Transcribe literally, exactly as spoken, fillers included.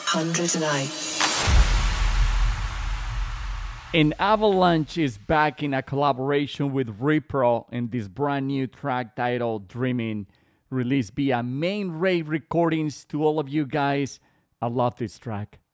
one oh nine. And Avalanche is back in a collaboration with Repro in this brand new track titled Dreaming, released via Main Ray Recordings. To all of you guys, I love this track.